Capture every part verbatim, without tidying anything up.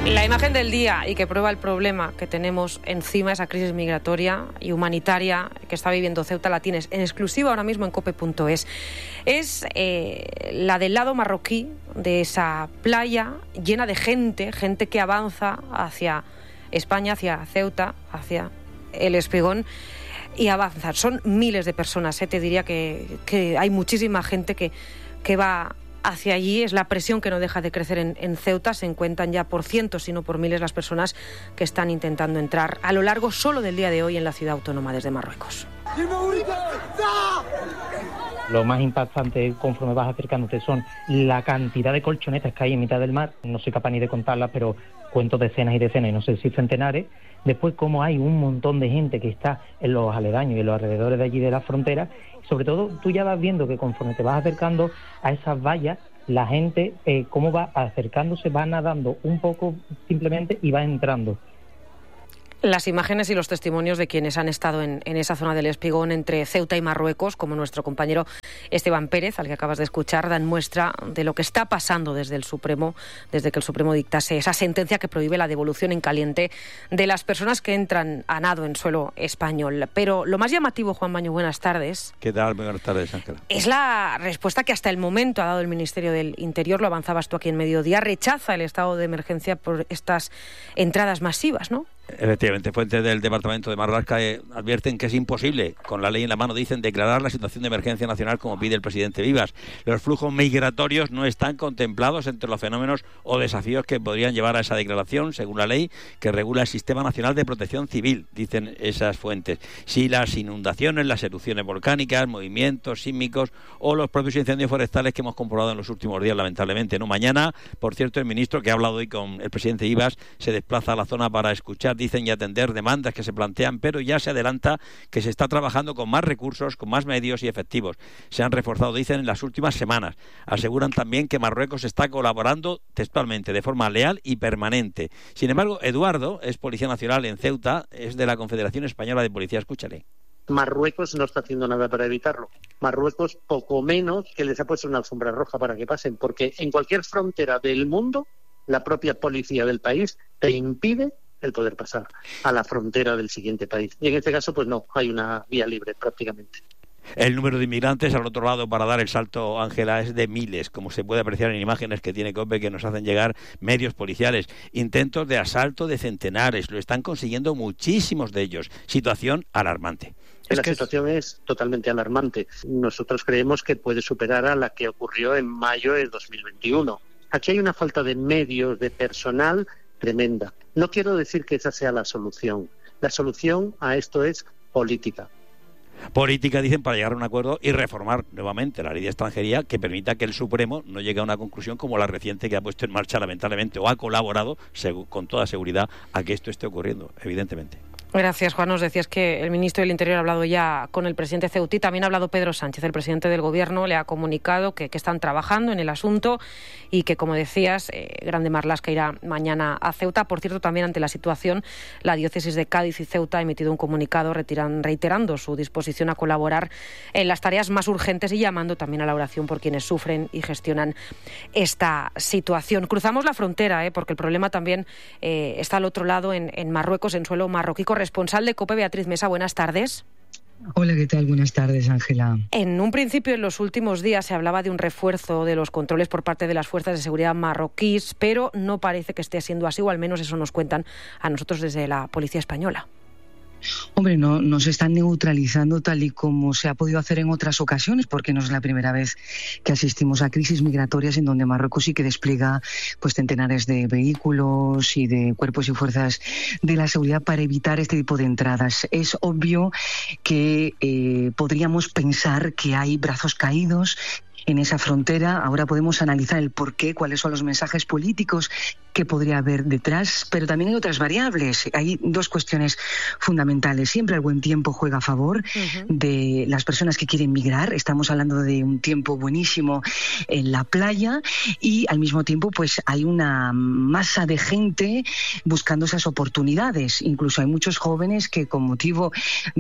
La imagen del día y que prueba el problema que tenemos encima, esa crisis migratoria y humanitaria que está viviendo Ceuta, la tienes en exclusiva ahora mismo en cope punto es. Es eh, la del lado marroquí de esa playa llena de gente, gente que avanza hacia España, hacia Ceuta, hacia el Espigón y avanza. Son miles de personas, ¿eh? Te diría que, que hay muchísima gente que, que va hacia allí. Es la presión que no deja de crecer en, en Ceuta. Se cuentan ya por cientos, si no por miles, las personas que están intentando entrar a lo largo solo del día de hoy en la ciudad autónoma desde Marruecos. Lo más impactante conforme vas acercándote son la cantidad de colchonetas que hay en mitad del mar. No soy capaz ni de contarlas, pero cuento decenas y decenas, y no sé si centenares. Después, como hay un montón de gente que está en los aledaños y en los alrededores de allí de la frontera. Sobre todo, tú ya vas viendo que conforme te vas acercando a esas vallas, la gente, eh, cómo va acercándose, va nadando un poco simplemente y va entrando. Las imágenes y los testimonios de quienes han estado en, en esa zona del Espigón entre Ceuta y Marruecos, como nuestro compañero Esteban Pérez, al que acabas de escuchar, dan muestra de lo que está pasando desde el Supremo, desde que el Supremo dictase esa sentencia que prohíbe la devolución en caliente de las personas que entran a nado en suelo español. Pero lo más llamativo, Juan Baño, buenas tardes. ¿Qué tal? Buenas tardes, Ángela. Es la respuesta que hasta el momento ha dado el Ministerio del Interior, lo avanzabas tú aquí en Mediodía, rechaza el estado de emergencia por estas entradas masivas, ¿no? Efectivamente, fuentes del Departamento de Marlaska eh, advierten que es imposible, con la ley en la mano, dicen, declarar la situación de emergencia nacional como pide el presidente Vivas. Los flujos migratorios no están contemplados entre los fenómenos o desafíos que podrían llevar a esa declaración, según la ley que regula el Sistema Nacional de Protección Civil, dicen esas fuentes. Si las inundaciones, las erupciones volcánicas, movimientos sísmicos o los propios incendios forestales que hemos comprobado en los últimos días, lamentablemente. No, mañana, por cierto, el ministro que ha hablado hoy con el presidente Vivas se desplaza a la zona para escuchar, dicen, y atender demandas que se plantean, pero ya se adelanta que se está trabajando con más recursos, con más medios y efectivos. Se han reforzado, dicen, en las últimas semanas. Aseguran también que Marruecos está colaborando textualmente, de forma leal y permanente. Sin embargo, Eduardo es policía nacional en Ceuta, es de la Confederación Española de Policía. Escúchale. Marruecos no está haciendo nada para evitarlo. Marruecos, poco menos que les ha puesto una alfombra roja para que pasen, porque en cualquier frontera del mundo, la propia policía del país te impide el poder pasar a la frontera del siguiente país. Y en este caso, pues no, hay una vía libre prácticamente. El número de inmigrantes al otro lado para dar el salto, Ángela, es de miles, como se puede apreciar en imágenes que tiene COPE que nos hacen llegar medios policiales. Intentos de asalto de centenares, lo están consiguiendo muchísimos de ellos. Situación alarmante. Es la que situación es... es totalmente alarmante. Nosotros creemos que puede superar a la que ocurrió en mayo de dos mil veintiuno. Aquí hay una falta de medios, de personal tremenda. No quiero decir que esa sea la solución. La solución a esto es política. Política, dicen, para llegar a un acuerdo y reformar nuevamente la ley de extranjería que permita que el Supremo no llegue a una conclusión como la reciente que ha puesto en marcha, lamentablemente, o ha colaborado con toda seguridad a que esto esté ocurriendo, evidentemente. Gracias, Juan. Nos decías que el ministro del Interior ha hablado ya con el presidente ceutí. También ha hablado Pedro Sánchez, el presidente del Gobierno. Le ha comunicado que, que están trabajando en el asunto y que, como decías, eh, Grande Marlaska irá mañana a Ceuta. Por cierto, también ante la situación, la diócesis de Cádiz y Ceuta ha emitido un comunicado retiran, reiterando su disposición a colaborar en las tareas más urgentes y llamando también a la oración por quienes sufren y gestionan esta situación. Cruzamos la frontera, eh, porque el problema también eh, está al otro lado, en, en Marruecos, en suelo marroquí. Responsable de COPE, Beatriz Mesa, buenas tardes. Hola, ¿qué tal? Buenas tardes, Ángela. En un principio, en los últimos días, se hablaba de un refuerzo de los controles por parte de las fuerzas de seguridad marroquíes, pero no parece que esté siendo así, o al menos eso nos cuentan a nosotros desde la Policía Española. Hombre, no, no se están neutralizando tal y como se ha podido hacer en otras ocasiones, porque no es la primera vez que asistimos a crisis migratorias en donde Marruecos sí que despliega pues centenares de vehículos y de cuerpos y fuerzas de la seguridad para evitar este tipo de entradas. Es obvio que eh, podríamos pensar que hay brazos caídos en esa frontera. Ahora podemos analizar el porqué, cuáles son los mensajes políticos que podría haber detrás, pero también hay otras variables. Hay dos cuestiones fundamentales. Siempre el buen tiempo juega a favor uh-huh. de las personas que quieren migrar. Estamos hablando de un tiempo buenísimo en la playa y al mismo tiempo pues hay una masa de gente buscando esas oportunidades. Incluso hay muchos jóvenes que con motivo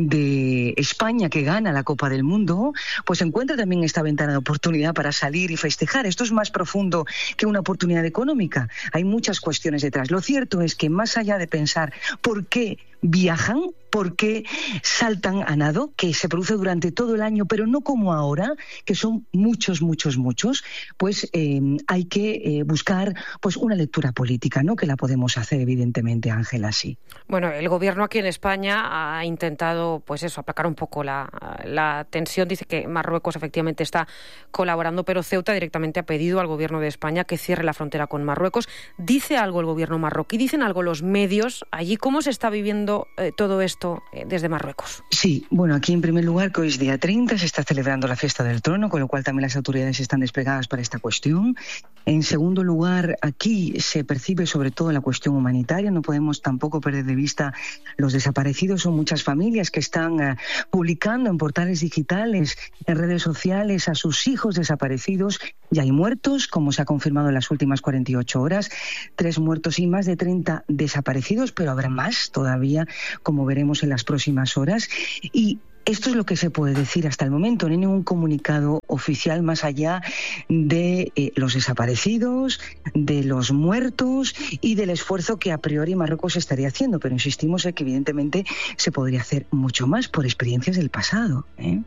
de España que gana la Copa del Mundo pues encuentran también esta ventana de oportunidad para salir y festejar. Esto es más profundo que una oportunidad económica. Hay muchos muchas cuestiones detrás. Lo cierto es que más allá de pensar por qué viajan, por qué saltan a nado, que se produce durante todo el año, pero no como ahora, que son muchos, muchos, muchos, pues eh, hay que eh, buscar pues una lectura política, ¿no? Que la podemos hacer, evidentemente, Ángela, sí. Bueno, el gobierno aquí en España ha intentado, pues eso, aplacar un poco la, la tensión. Dice que Marruecos efectivamente está colaborando, pero Ceuta directamente ha pedido al gobierno de España que cierre la frontera con Marruecos. ¿Dice algo el gobierno marroquí? ¿Dicen algo los medios allí? ¿Cómo se está viviendo eh, todo esto eh, desde Marruecos? Sí, bueno, aquí en primer lugar, que hoy es día treinta, se está celebrando la fiesta del trono, con lo cual también las autoridades están desplegadas para esta cuestión. En segundo lugar, aquí se percibe sobre todo la cuestión humanitaria. No podemos tampoco perder de vista los desaparecidos. Son muchas familias que están uh, publicando en portales digitales, en redes sociales, a sus hijos desaparecidos. Ya hay muertos, como se ha confirmado en las últimas cuarenta y ocho horas, tres muertos y más de treinta desaparecidos, pero habrá más todavía, como veremos en las próximas horas. Y esto es lo que se puede decir hasta el momento. No hay ningún comunicado oficial más allá de eh, los desaparecidos, de los muertos y del esfuerzo que a priori Marruecos estaría haciendo. Pero insistimos en que evidentemente se podría hacer mucho más por experiencias del pasado, ¿eh?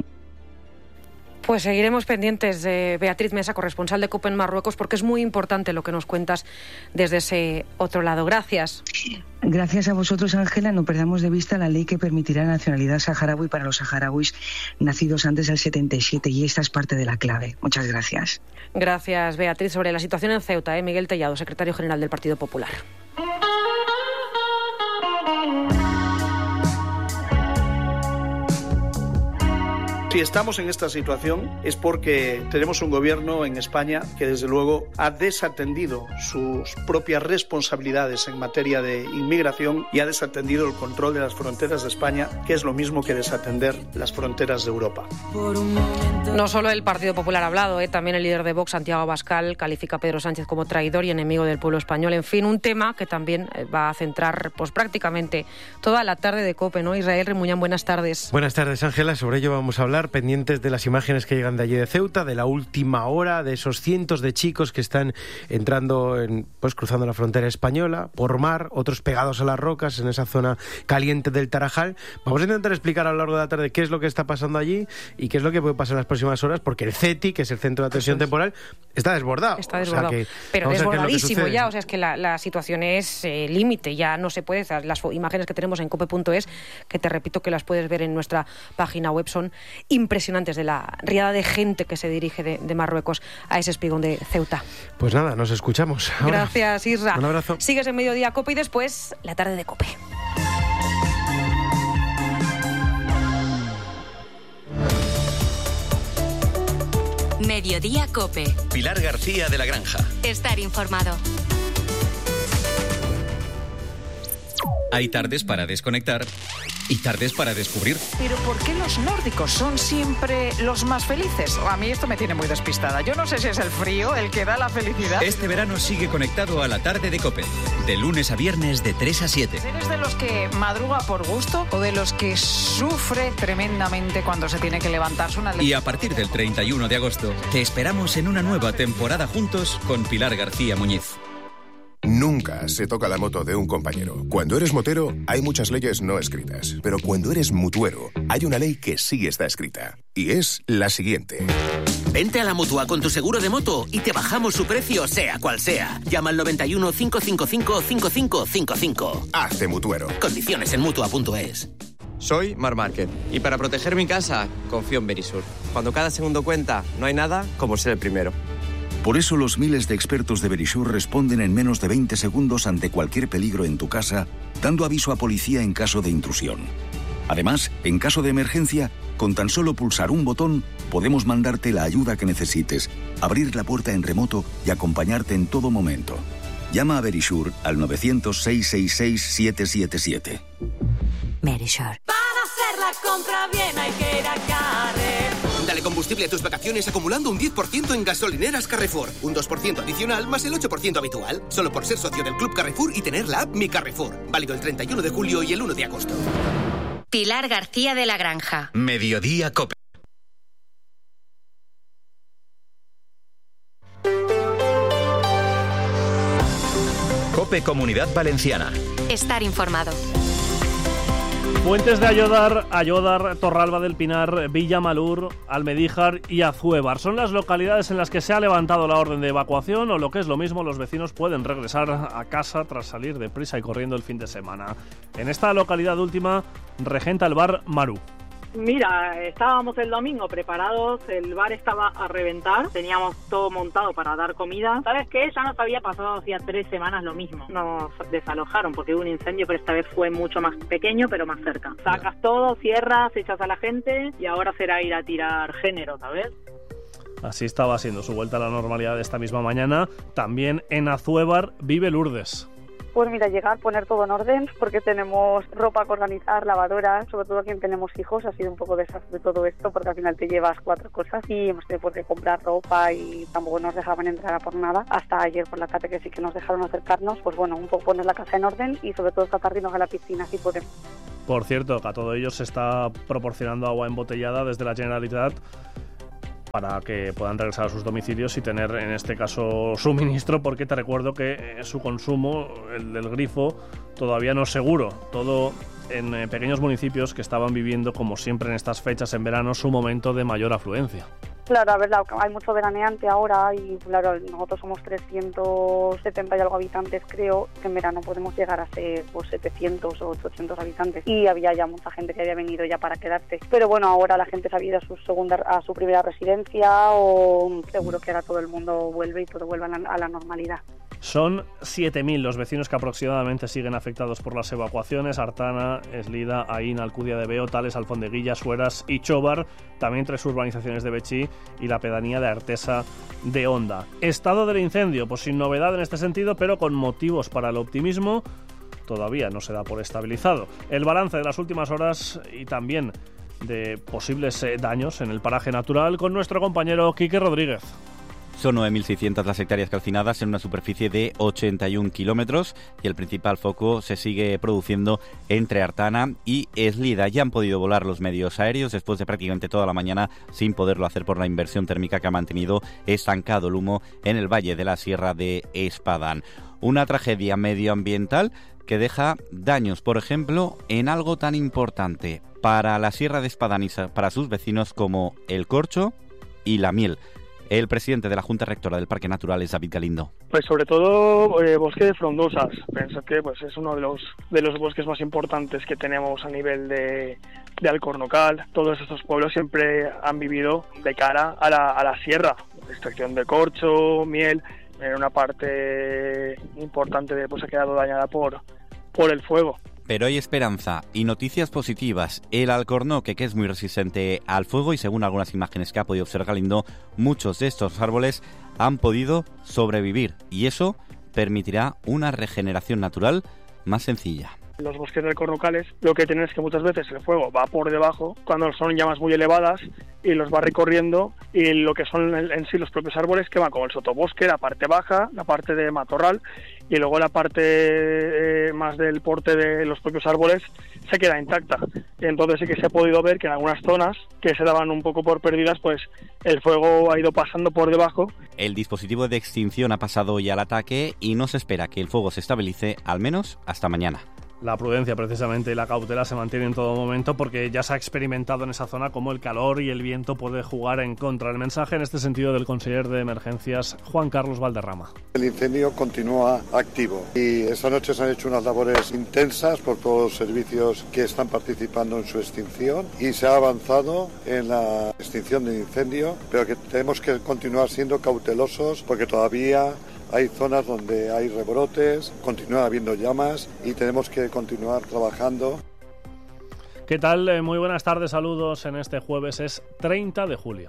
Pues seguiremos pendientes de Beatriz Mesa, corresponsal de COPE en Marruecos, porque es muy importante lo que nos cuentas desde ese otro lado. Gracias. Gracias a vosotros, Ángela. No perdamos de vista la ley que permitirá la nacionalidad saharaui para los saharauis nacidos antes del setenta y siete, y esta es parte de la clave. Muchas gracias. Gracias, Beatriz. Sobre la situación en Ceuta, ¿eh? Miguel Tellado, secretario general del Partido Popular. Si estamos en esta situación es porque tenemos un gobierno en España que desde luego ha desatendido sus propias responsabilidades en materia de inmigración y ha desatendido el control de las fronteras de España, que es lo mismo que desatender las fronteras de Europa. No solo el Partido Popular ha hablado, ¿eh? También el líder de Vox, Santiago Abascal, califica a Pedro Sánchez como traidor y enemigo del pueblo español. En fin, un tema que también va a centrar pues prácticamente toda la tarde de COPE, ¿no? Israel Remuñán, buenas tardes. Buenas tardes, Ángela. Sobre ello vamos a hablar, pendientes de las imágenes que llegan de allí de Ceuta, de la última hora, de esos cientos de chicos que están entrando, en, pues cruzando la frontera española, por mar, otros pegados a las rocas, en esa zona caliente del Tarajal. Vamos a intentar explicar a lo largo de la tarde qué es lo que está pasando allí y qué es lo que puede pasar en las próximas horas, porque el CETI, que es el Centro de Atención Temporal, está desbordado. Está desbordado, o sea que, pero desbordadísimo ya, o sea, es que la, la situación es eh, límite, ya no se puede. Las imágenes que tenemos en cope punto es, que te repito que las puedes ver en nuestra página web, son impresionantes, de la riada de gente que se dirige de, de Marruecos a ese espigón de Ceuta. Pues nada, nos escuchamos. Ahora, gracias, Isra. Un abrazo. Sigues en Mediodía COPE y después la tarde de COPE. Mediodía COPE. Pilar García de la Granja. Estar informado. Hay tardes para desconectar y tardes para descubrir. Pero ¿por qué los nórdicos son siempre los más felices? A mí esto me tiene muy despistada. Yo no sé si es el frío el que da la felicidad. Este verano sigue conectado a la tarde de COPE. De lunes a viernes de tres a siete. ¿Eres de los que madruga por gusto o de los que sufre tremendamente cuando se tiene que levantarse una leche? Y a partir del treinta y uno de agosto te esperamos en una nueva temporada juntos con Pilar García Muñiz. Nunca se toca la moto de un compañero. Cuando eres motero, hay muchas leyes no escritas. Pero cuando eres mutuero, hay una ley que sí está escrita. Y es la siguiente. Vente a la Mutua con tu seguro de moto y te bajamos su precio, sea cual sea. Llama al noventa y uno, cinco cinco cinco, cinco cinco cinco cinco. Hazte mutuero. Condiciones en mutua punto es. Soy Mar Márquez y para proteger mi casa confío en Verisur. Cuando cada segundo cuenta, no hay nada como ser el primero. Por eso los miles de expertos de Verisur responden en menos de veinte segundos ante cualquier peligro en tu casa, dando aviso a policía en caso de intrusión. Además, en caso de emergencia, con tan solo pulsar un botón, podemos mandarte la ayuda que necesites, abrir la puerta en remoto y acompañarte en todo momento. Llama a Verisur al nueve cero cero, seis seis seis, siete siete siete. Verisur. Para hacer la compra bien hay que ir a Carrefour. Dale combustible a tus vacaciones acumulando un diez por ciento en gasolineras Carrefour. Un dos por ciento adicional más el ocho por ciento habitual. Solo por ser socio del Club Carrefour y tener la app Mi Carrefour. Válido el treinta y uno de julio y el uno de agosto. Pilar García de la Granja. Mediodía COPE. COPE Comunidad Valenciana. Estar informado. Fuentes de Ayodar, Ayodar, Torralba del Pinar, Villamalur, Almedíjar y Azuévar son las localidades en las que se ha levantado la orden de evacuación, o lo que es lo mismo, los vecinos pueden regresar a casa tras salir deprisa y corriendo el fin de semana. En esta localidad última regenta el bar Maru. Mira, estábamos el domingo preparados, el bar estaba a reventar, teníamos todo montado para dar comida. ¿Sabes qué? Ya nos había pasado hacía tres semanas lo mismo. Nos desalojaron porque hubo un incendio, pero esta vez fue mucho más pequeño, pero más cerca. Sacas todo, cierras, echas a la gente y ahora será ir a tirar género, ¿sabes? Así estaba siendo su vuelta a la normalidad de esta misma mañana. También en Azuévar vive Lourdes. Pues mira, llegar, poner todo en orden, porque tenemos ropa que organizar, lavadoras, sobre todo quien tenemos hijos, ha sido un poco desastre todo esto, porque al final te llevas cuatro cosas y hemos tenido que comprar ropa y tampoco nos dejaban entrar a por nada. Hasta ayer por la tarde que sí que nos dejaron acercarnos, pues bueno, un poco poner la casa en orden y sobre todo esta tarde irnos a la piscina si podemos. Por cierto, que a todo ello se está proporcionando agua embotellada desde la Generalitat para que puedan regresar a sus domicilios y tener, en este caso, suministro, porque te recuerdo que su consumo, el del grifo, todavía no es seguro. Todo en eh, pequeños municipios que estaban viviendo, como siempre en estas fechas en verano, su momento de mayor afluencia. Claro, a ver, hay mucho veraneante ahora y claro, nosotros somos trescientos setenta y algo habitantes, creo que en verano podemos llegar a ser pues, setecientos o ochocientos habitantes y había ya mucha gente que había venido ya para quedarse. Pero bueno, ahora la gente se ha ido a su segunda, a su primera residencia o seguro que ahora todo el mundo vuelve y todo vuelve a la, a la normalidad. Son siete mil los vecinos que aproximadamente siguen afectados por las evacuaciones. Artana, Eslida, Aín, Alcudia de Veo, Tales, Alfondeguilla, Sueras y Chobar. También tres urbanizaciones de Bechí y la pedanía de Artesa de Onda. Estado del incendio, pues sin novedad en este sentido, pero con motivos para el optimismo. Todavía no se da por estabilizado. El balance de las últimas horas y también de posibles eh, daños en el paraje natural con nuestro compañero Quique Rodríguez. Son nueve mil seiscientas las hectáreas calcinadas en una superficie de ochenta y un kilómetros y el principal foco se sigue produciendo entre Artana y Eslida. Ya han podido volar los medios aéreos después de prácticamente toda la mañana sin poderlo hacer por la inversión térmica que ha mantenido estancado el humo en el valle de la Sierra de Espadán. Una tragedia medioambiental que deja daños, por ejemplo, en algo tan importante para la Sierra de Espadán y para sus vecinos como el corcho y la miel. El presidente de la Junta Rectora del Parque Natural es David Galindo. Pues sobre todo eh, bosque de frondosas. Pienso que pues es uno de los de los bosques más importantes que tenemos a nivel de, de Alcornocal. Todos estos pueblos siempre han vivido de cara a la, a la sierra. Extracción de corcho, miel. En una parte importante de, pues ha quedado dañada por, por el fuego. Pero hay esperanza y noticias positivas. El alcornoque, que es muy resistente al fuego y según algunas imágenes que ha podido observar Galindo, muchos de estos árboles han podido sobrevivir y eso permitirá una regeneración natural más sencilla. Los bosques alcornocales lo que tienen es que muchas veces el fuego va por debajo cuando son llamas muy elevadas y los va recorriendo y lo que son en sí los propios árboles queman como el sotobosque, la parte baja, la parte de matorral y luego la parte eh, más del porte de los propios árboles se queda intacta. Y entonces sí que se ha podido ver que en algunas zonas que se daban un poco por perdidas, pues el fuego ha ido pasando por debajo. El dispositivo de extinción ha pasado ya al ataque y no se espera que el fuego se estabilice al menos hasta mañana. La prudencia precisamente y la cautela se mantienen en todo momento porque ya se ha experimentado en esa zona cómo el calor y el viento puede jugar en contra. El mensaje en este sentido del conseller de Emergencias, Juan Carlos Valderrama. El incendio continúa activo y esta noche se han hecho unas labores intensas por todos los servicios que están participando en su extinción y se ha avanzado en la extinción del incendio, pero que tenemos que continuar siendo cautelosos porque todavía hay zonas donde hay rebrotes, continúa habiendo llamas y tenemos que continuar trabajando. ¿Qué tal? Muy buenas tardes, saludos en este jueves, es treinta de julio.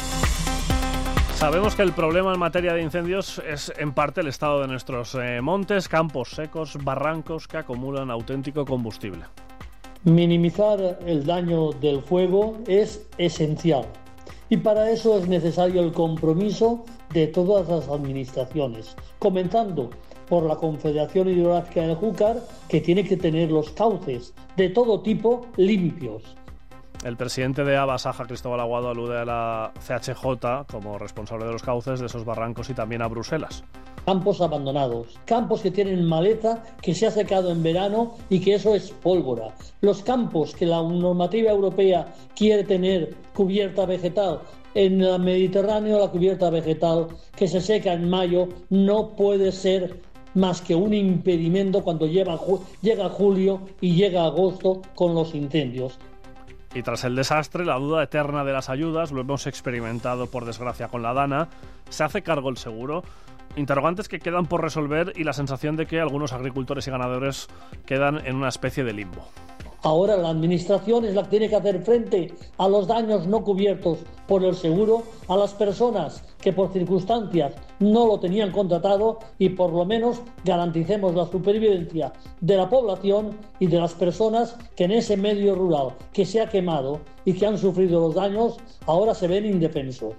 Sabemos que el problema en materia de incendios es en parte el estado de nuestros eh, montes, campos secos, barrancos que acumulan auténtico combustible. Minimizar el daño del fuego es esencial y para eso es necesario el compromiso de todas las administraciones, comenzando por la Confederación Hidrográfica del Júcar, que tiene que tener los cauces de todo tipo limpios. El presidente de ABA, Saja, Cristóbal Aguado, alude a la C H J como responsable de los cauces de esos barrancos y también a Bruselas. Campos abandonados, campos que tienen maleza que se ha secado en verano y que eso es pólvora. Los campos que la normativa europea quiere tener cubierta vegetal, en el Mediterráneo la cubierta vegetal que se seca en mayo no puede ser más que un impedimento cuando llega, llega julio y llega agosto con los incendios. Y tras el desastre, la duda eterna de las ayudas, lo hemos experimentado por desgracia con la Dana, ¿se hace cargo el seguro? Interrogantes que quedan por resolver y la sensación de que algunos agricultores y ganaderos quedan en una especie de limbo. Ahora la administración es la que tiene que hacer frente a los daños no cubiertos por el seguro, a las personas que por circunstancias no lo tenían contratado y por lo menos garanticemos la supervivencia de la población y de las personas que en ese medio rural que se ha quemado y que han sufrido los daños ahora se ven indefensos.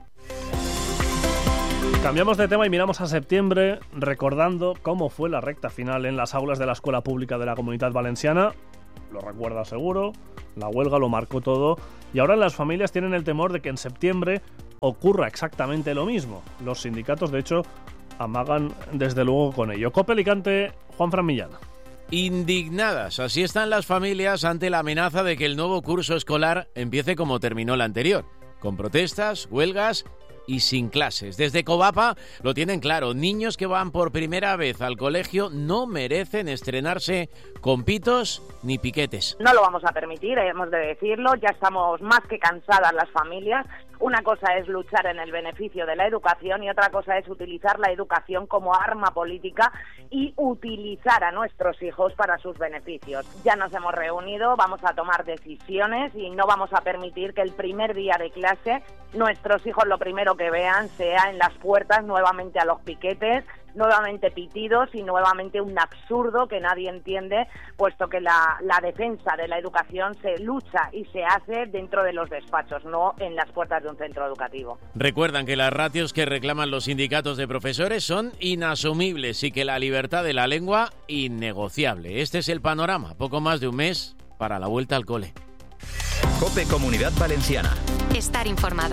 Cambiamos de tema y miramos a septiembre recordando cómo fue la recta final en las aulas de la Escuela Pública de la Comunitat Valenciana. Lo recuerda seguro, la huelga lo marcó todo y ahora las familias tienen el temor de que en septiembre ocurra exactamente lo mismo. Los sindicatos, de hecho, amagan desde luego con ello. Cope Alicante, Juanfran Millán. Indignadas, así están las familias ante la amenaza de que el nuevo curso escolar empiece como terminó el anterior, con protestas, huelgas y sin clases. Desde Covapa lo tienen claro, niños que van por primera vez al colegio no merecen estrenarse con pitos ni piquetes. No lo vamos a permitir, hemos de decirlo, ya estamos más que cansadas las familias. Una cosa es luchar en el beneficio de la educación y otra cosa es utilizar la educación como arma política y utilizar a nuestros hijos para sus beneficios. Ya nos hemos reunido, vamos a tomar decisiones y no vamos a permitir que el primer día de clase nuestros hijos lo primero que vean sea en las puertas nuevamente a los piquetes, nuevamente pitidos y nuevamente un absurdo que nadie entiende, puesto que la, la defensa de la educación se lucha y se hace dentro de los despachos, no en las puertas de un centro educativo. Recuerdan que las ratios que reclaman los sindicatos de profesores son inasumibles y que la libertad de la lengua innegociable. Este es el panorama, poco más de un mes para la vuelta al cole. COPE Comunitat Valenciana. Estar informado.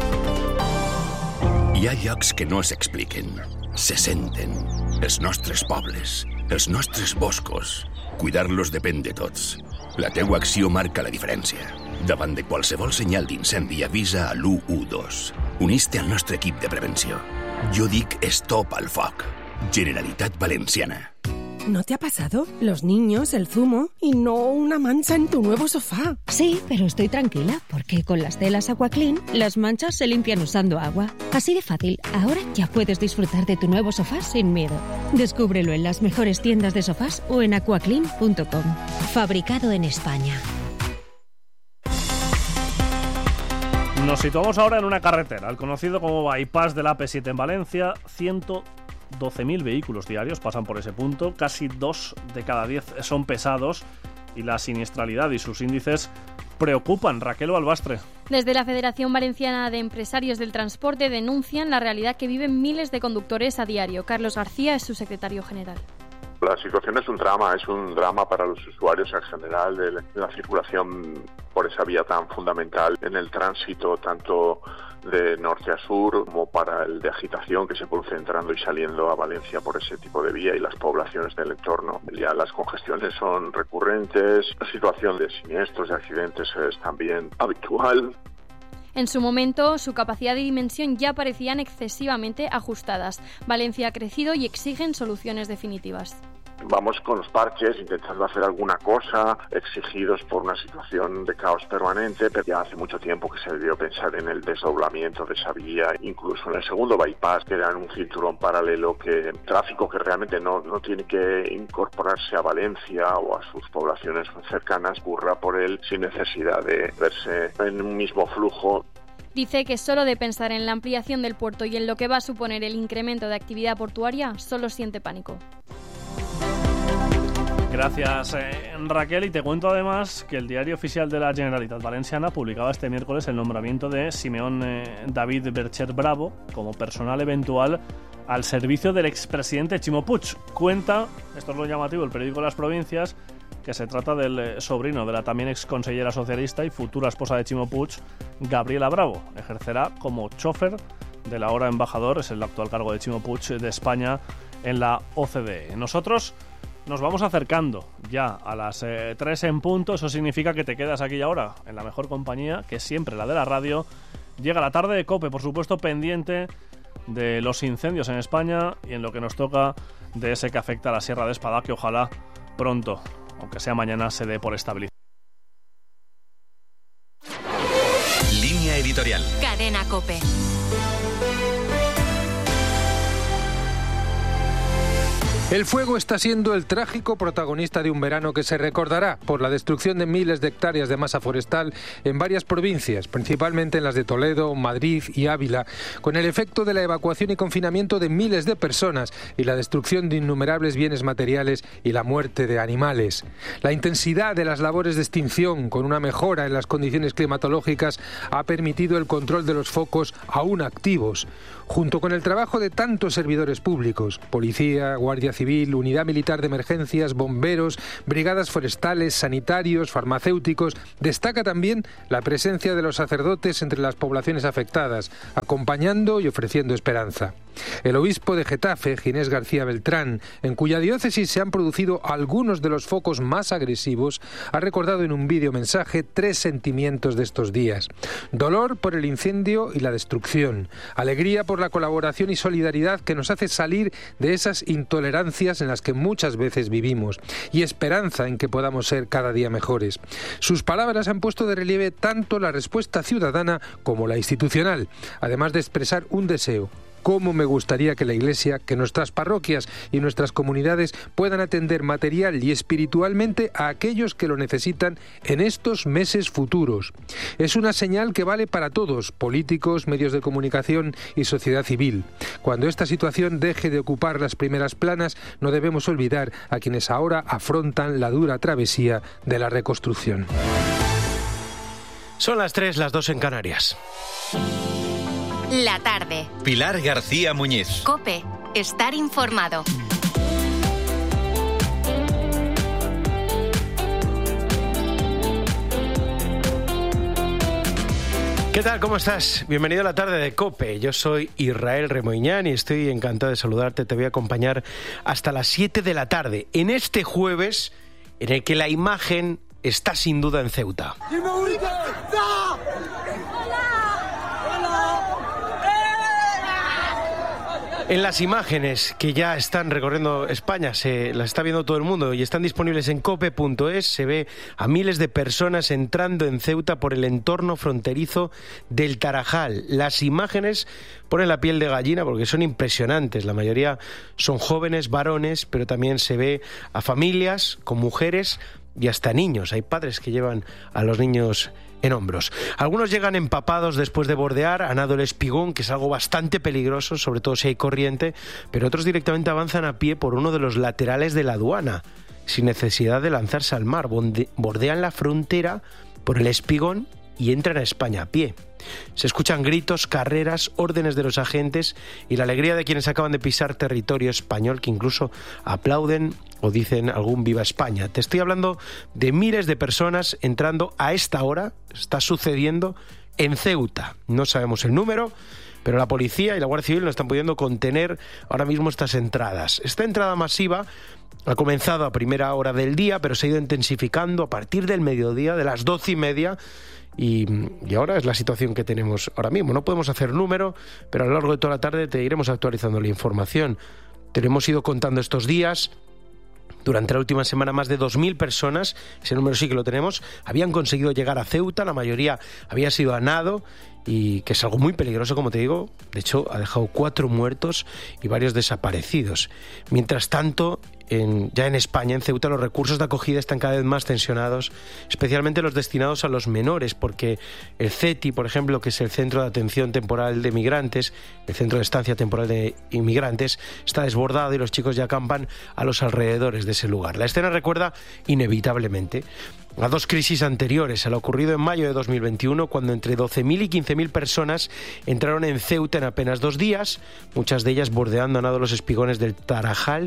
Hi ha llocs que no s'expliquen, se senten. Els nostres pobles, els nostres boscos. Cuidar-los depèn de tots. La teua acció marca la diferència. Davant de qualsevol senyal d'incendi avisa a l'u u dos. Unís-te al nostre equip de prevenció. Jo dic stop al foc. Generalitat Valenciana. ¿No te ha pasado? Los niños, el zumo y no una mancha en tu nuevo sofá. Sí, pero estoy tranquila porque con las telas Aquaclean las manchas se limpian usando agua. Así de fácil, ahora ya puedes disfrutar de tu nuevo sofá sin miedo. Descúbrelo en las mejores tiendas de sofás o en aquaclean punto com. Fabricado en España. Nos situamos ahora en una carretera, el conocido como bypass del A P siete en Valencia. ciento doce mil vehículos diarios pasan por ese punto, casi dos de cada diez son pesados y la siniestralidad y sus índices preocupan. Raquel Albastre. Desde la Federación Valenciana de Empresarios del Transporte denuncian la realidad que viven miles de conductores a diario. Carlos García es su secretario general. La situación es un drama, es un drama para los usuarios en general de la circulación por esa vía tan fundamental en el tránsito, tanto de norte a sur como para el de agitación que se produce entrando y saliendo a Valencia por ese tipo de vía y las poblaciones del entorno. Ya las congestiones son recurrentes, la situación de siniestros y accidentes es también habitual. En su momento, su capacidad y dimensión ya parecían excesivamente ajustadas. Valencia ha crecido y exigen soluciones definitivas. Vamos con los parches, intentando hacer alguna cosa, exigidos por una situación de caos permanente, pero ya hace mucho tiempo que se debió pensar en el desdoblamiento de esa vía, incluso en el segundo bypass, que era un cinturón paralelo, que tráfico que realmente no, no tiene que incorporarse a Valencia o a sus poblaciones cercanas, ocurra por él sin necesidad de verse en un mismo flujo. Dice que solo de pensar en la ampliación del puerto y en lo que va a suponer el incremento de actividad portuaria, solo siente pánico. Gracias, eh, Raquel. Y te cuento además que el Diario Oficial de la Generalitat Valenciana publicaba este miércoles el nombramiento de Simeón eh, David Bercher Bravo como personal eventual al servicio del expresidente Ximo Puig. Cuenta, esto es lo llamativo, el periódico Las Provincias, que se trata del eh, sobrino de la también ex consellera socialista y futura esposa de Chimo Puig, Gabriela Bravo. Ejercerá como chofer del ahora embajador, es el actual cargo de Chimo Puig, de España en la O C D E. Nosotros nos vamos acercando ya a las eh, tres en punto. Eso significa que te quedas aquí y ahora en la mejor compañía, que es siempre la de la radio. Llega la tarde de COPE, por supuesto, pendiente de los incendios en España y en lo que nos toca de ese que afecta a la Sierra de Espada, que ojalá pronto, aunque sea mañana, se dé por estabilizado. Línea editorial. Cadena COPE. El fuego está siendo el trágico protagonista de un verano que se recordará por la destrucción de miles de hectáreas de masa forestal en varias provincias, principalmente en las de Toledo, Madrid y Ávila, con el efecto de la evacuación y confinamiento de miles de personas y la destrucción de innumerables bienes materiales y la muerte de animales. La intensidad de las labores de extinción, con una mejora en las condiciones climatológicas, ha permitido el control de los focos aún activos. Junto con el trabajo de tantos servidores públicos, policía, guardia civil, unidad militar de emergencias, bomberos, brigadas forestales, sanitarios, farmacéuticos, destaca también la presencia de los sacerdotes entre las poblaciones afectadas, acompañando y ofreciendo esperanza. El obispo de Getafe, Ginés García Beltrán, en cuya diócesis se han producido algunos de los focos más agresivos, ha recordado en un vídeo mensaje tres sentimientos de estos días: dolor por el incendio y la destrucción, alegría por la colaboración y solidaridad que nos hace salir de esas intolerancias en las que muchas veces vivimos, y esperanza en que podamos ser cada día mejores. Sus palabras han puesto de relieve tanto la respuesta ciudadana como la institucional, además de expresar un deseo: cómo me gustaría que la Iglesia, que nuestras parroquias y nuestras comunidades puedan atender material y espiritualmente a aquellos que lo necesitan en estos meses futuros. Es una señal que vale para todos, políticos, medios de comunicación y sociedad civil. Cuando esta situación deje de ocupar las primeras planas, no debemos olvidar a quienes ahora afrontan la dura travesía de la reconstrucción. Son las tres, las dos en Canarias. La tarde. Pilar García Muñiz. COPE. Estar informado. ¿Qué tal? ¿Cómo estás? Bienvenido a la tarde de COPE. Yo soy Israel Remoiñán y estoy encantado de saludarte. Te voy a acompañar hasta las siete de la tarde, en este jueves en el que la imagen está sin duda en Ceuta. En las imágenes que ya están recorriendo España, se las está viendo todo el mundo y están disponibles en cope punto es, se ve a miles de personas entrando en Ceuta por el entorno fronterizo del Tarajal. Las imágenes ponen la piel de gallina porque son impresionantes. La mayoría son jóvenes, varones, pero también se ve a familias con mujeres y hasta niños. Hay padres que llevan a los niños en hombros. Algunos llegan empapados después de bordear, a nado el espigón, que es algo bastante peligroso, sobre todo si hay corriente, pero otros directamente avanzan a pie por uno de los laterales de la aduana, sin necesidad de lanzarse al mar. Bordean la frontera por el espigón y entran a España a pie. Se escuchan gritos, carreras, órdenes de los agentes y la alegría de quienes acaban de pisar territorio español, que incluso aplauden o dicen algún Viva España. Te estoy hablando de miles de personas entrando a esta hora, está sucediendo en Ceuta. No sabemos el número, pero la policía y la Guardia Civil no están pudiendo contener ahora mismo estas entradas. Esta entrada masiva ha comenzado a primera hora del día, pero se ha ido intensificando a partir del mediodía, de las doce y media, Y, y ahora es la situación que tenemos ahora mismo. No podemos hacer número, pero a lo largo de toda la tarde te iremos actualizando la información. Te lo hemos ido contando estos días. Durante la última semana más de dos mil personas, ese número sí que lo tenemos, habían conseguido llegar a Ceuta. La mayoría había sido a nado, y que es algo muy peligroso, como te digo. De hecho, ha dejado cuatro muertos y varios desaparecidos. Mientras tanto, en, ya en España, en Ceuta, los recursos de acogida están cada vez más tensionados, especialmente los destinados a los menores, porque el CETI, por ejemplo, que es el Centro de Atención Temporal de Migrantes, el Centro de Estancia Temporal de Inmigrantes, está desbordado y los chicos ya acampan a los alrededores de ese lugar. La escena recuerda inevitablemente a dos crisis anteriores, a lo ocurrido en mayo de dos mil veintiuno, cuando entre doce mil y quince mil personas entraron en Ceuta en apenas dos días, muchas de ellas bordeando a nado los espigones del Tarajal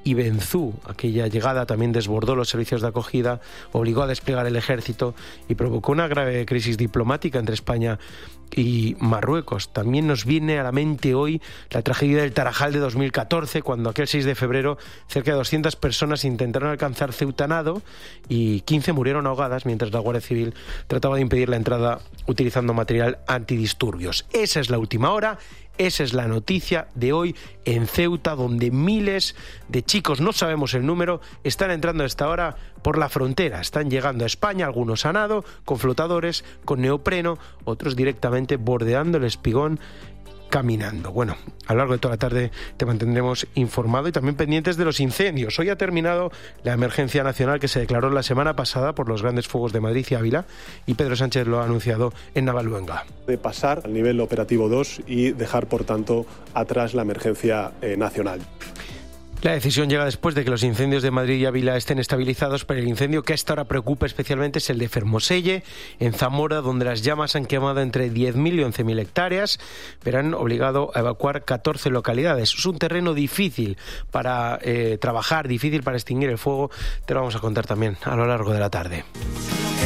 Ibenzú. Aquella llegada también desbordó los servicios de acogida, obligó a desplegar el ejército y provocó una grave crisis diplomática entre España y Marruecos. También nos viene a la mente hoy la tragedia del Tarajal de dos mil catorce, cuando aquel seis de febrero cerca de doscientas personas intentaron alcanzar Ceuta a nado y quince murieron ahogadas mientras la Guardia Civil trataba de impedir la entrada utilizando material antidisturbios. Esa es la última hora. Esa es la noticia de hoy en Ceuta, donde miles de chicos, no sabemos el número, están entrando a esta hora por la frontera. Están llegando a España, algunos a nado, con flotadores, con neopreno, otros directamente bordeando el espigón, caminando. Bueno, a lo largo de toda la tarde te mantendremos informado y también pendientes de los incendios. Hoy ha terminado la emergencia nacional que se declaró la semana pasada por los grandes fuegos de Madrid y Ávila, y Pedro Sánchez lo ha anunciado en Navaluenga. De pasar al nivel operativo dos y dejar, por tanto, atrás la emergencia eh, nacional. La decisión llega después de que los incendios de Madrid y Ávila estén estabilizados, pero el incendio que hasta ahora preocupa especialmente es el de Fermoselle, en Zamora, donde las llamas han quemado entre diez mil y once mil hectáreas, pero han obligado a evacuar catorce localidades. Es un terreno difícil para eh, trabajar, difícil para extinguir el fuego. Te lo vamos a contar también a lo largo de la tarde.